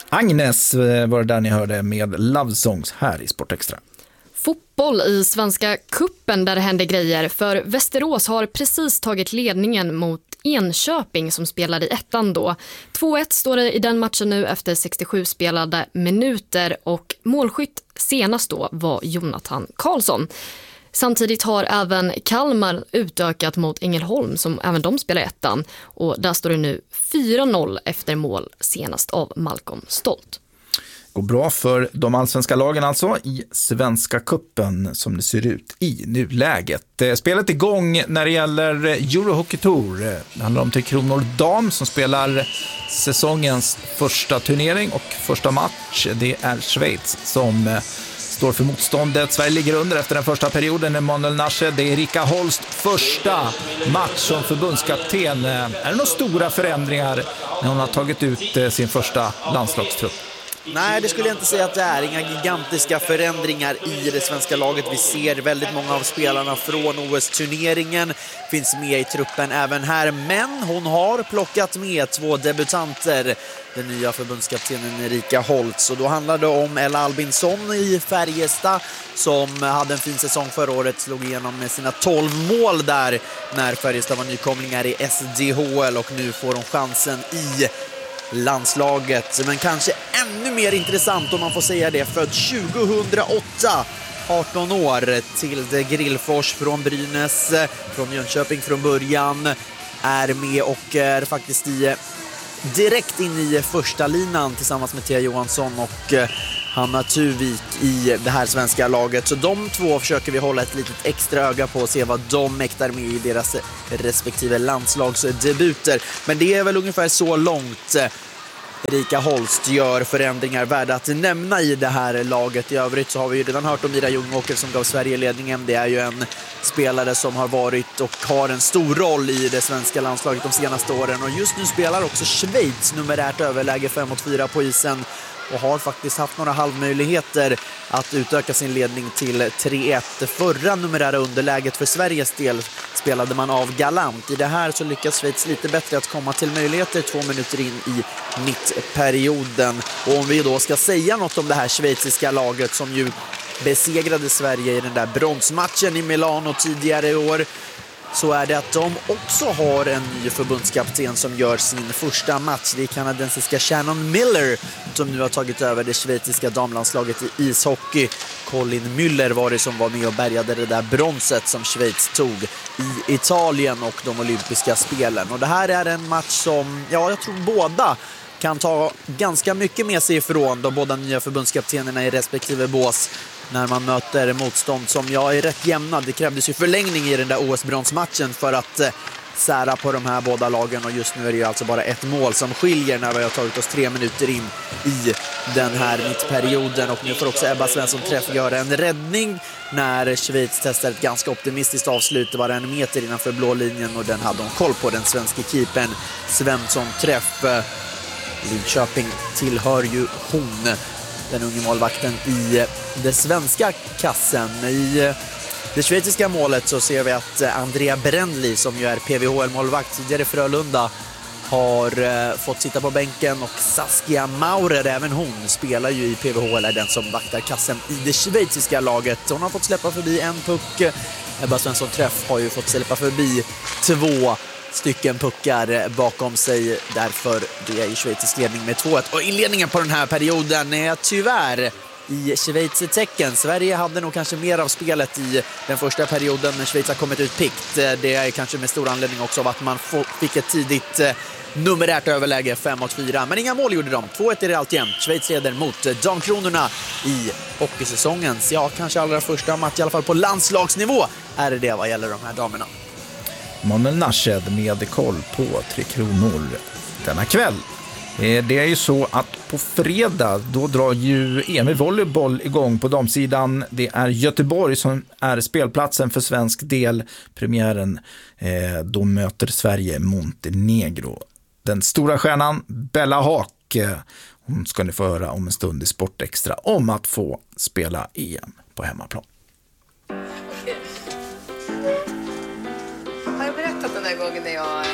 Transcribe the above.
Agnes var det där ni hörde med Love Songs här i Sportextra. Fotboll i Svenska kuppen där det händer grejer, för Västerås har precis tagit ledningen mot Enköping som spelade i ettan då. 2-1 står det i den matchen nu efter 67 spelade minuter och målskytt senast då var Jonathan Karlsson. Samtidigt har även Kalmar utökat mot Ängelholm som även de spelar i ettan och där står det nu 4-0 efter mål senast av Malcolm Stolt. Går bra för de allsvenska lagen alltså i Svenska kuppen som det ser ut i nuläget. Spelet igång när det gäller Eurohockey Tour. Det handlar om 3 Kronor dam som spelar säsongens första turnering och första match. Det är Schweiz som står för motståndet. Sverige ligger under efter den första perioden. Emanuel Nashe, det är Erika Holst första match som förbundskapten. Är det några stora förändringar när hon har tagit ut sin första landslagstrupp? Nej, det skulle jag inte säga att det är. Inga gigantiska förändringar i det svenska laget. Vi ser väldigt många av spelarna från OS-turneringen finns med i truppen även här. Men hon har plockat med 2 debutanter. Den nya förbundskaptenen Erika Holtz. Och då handlar det om Ella Albinsson i Färjestad som hade en fin säsong förra året. Slog igenom med sina 12 mål där när Färjestad var nykomlingar i SDHL. Och nu får hon chansen i landslaget, men kanske ännu mer intressant om man får säga det, född 2008, 18 år, Tilde Grillfors från Brynäs, från Jönköping från början, är med och är faktiskt direkt in i första linan tillsammans med Thea Johansson och Hanna Tuvik i det här svenska laget. Så de två försöker vi hålla ett litet extra öga på och se vad de mäktar med i deras respektive landslagsdebuter. Men det är väl ungefär så långt Erika Holst gör förändringar värda att nämna i det här laget. I övrigt så har vi ju redan hört om Ira Ljungåker som gav Sverige ledningen. Det är ju en spelare som har varit och har en stor roll i det svenska landslaget de senaste åren. Och just nu spelar också Schweiz numerärt överläge 5-4 på isen och har faktiskt haft några halvmöjligheter att utöka sin ledning till 3-1. Förra numerära underläget för Sveriges del spelade man av galant. I det här så lyckas Schweiz lite bättre att komma till möjligheter 2 minuter in i mittperioden. Och om vi då ska säga något om det här schweiziska laget som ju besegrade Sverige i den där bronsmatchen i Milano tidigare i år, så är det att de också har en ny förbundskapten som gör sin första match. Det är kanadensiska Shannon Miller som nu har tagit över det schweiziska damlandslaget i ishockey. Colin Müller var det som var med och bärgade det där bronset som Schweiz tog i Italien och de olympiska spelen. Och det här är en match som, jag tror båda kan ta ganska mycket med sig ifrån de båda nya förbundskaptenerna i respektive bås när man möter motstånd som är rätt jämna. Det krävdes ju förlängning i den där OS-bronsmatchen för att sära på de här båda lagen och just nu är det ju alltså bara ett mål som skiljer när vi har tagit oss 3 minuter in i den här mittperioden. Och nu får också Ebba Svensson Träff göra en räddning när Schweiz testar ett ganska optimistiskt avslut. Det var 1 meter innanför blå linjen och den hade hon koll på, den svenska keepern Svensson Träff. Linköping tillhör ju hon, den unge målvakten i det svenska kassen. I det schweiziska målet så ser vi att Andrea Brändli, som ju är PVHL-målvakt tidigare Frölunda, har fått sitta på bänken och Saskia Maurer, även hon spelar ju i PVHL, är den som vaktar kassen i det schweiziska laget. Hon har fått släppa förbi en puck. Ebba Svensson Träff har ju fått släppa förbi 2 stycken puckar bakom sig, därför det är ju Schweiz ledning med 2-1. Och inledningen på den här perioden är tyvärr i Schweiz tecken. Sverige hade nog kanske mer av spelet i den första perioden, men Schweiz har kommit ut pikt. Det är kanske med stor anledning också av att man fick ett tidigt numerärt överläge 5-4, men inga mål gjorde de. 2-1 är det alltjämt. Schweiz leder mot Damkronorna i hockeysäsongens, kanske allra första match, i alla fall på landslagsnivå är det vad gäller de här damerna. Manuel Nashed med koll på 3 Kronor denna kväll. Det är ju så att på fredag då drar ju EM i volleyboll igång på damsidan. Det är Göteborg som är spelplatsen för svensk del. Premiären, då möter Sverige Montenegro. Den stora stjärnan Bella Haak, hon ska ni få höra om en stund i Sportextra om att få spela EM på hemmaplan. Har jag berättat den där gången när jag